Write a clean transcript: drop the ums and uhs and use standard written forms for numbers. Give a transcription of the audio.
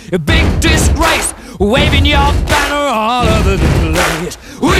a big disgrace, waving your banner all over the place.